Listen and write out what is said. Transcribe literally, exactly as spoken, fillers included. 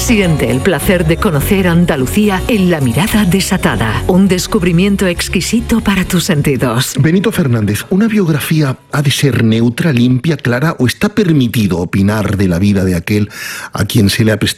Siente el placer de conocer Andalucía en La Mirada Desatada. Un descubrimiento exquisito para tus sentidos. Benito Fernández, ¿una biografía ha de ser neutra, limpia, clara o está permitido opinar de la vida de aquel a quien se le ha prestado